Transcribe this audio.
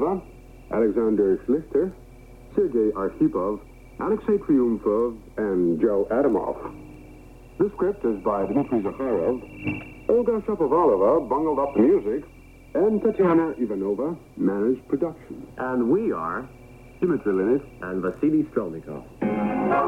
Ivanova, Alexander Schlichter, Sergei Arkhipov, Alexei Triumphov, and Joe Adamov. The script is by Dmitry Zakharov. Olga Shapovalova bungled up the music, and Tatiana Ivanova managed production. And we are Dmitry Linich and Vasily Strelnikov.